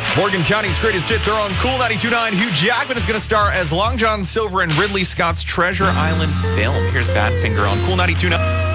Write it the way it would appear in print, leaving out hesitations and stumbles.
Morgan County's greatest hits are on Cool 92.9. Hugh Jackman is going to star as Long John Silver in Ridley Scott's Treasure Island film. Here's Badfinger on Cool 92.9.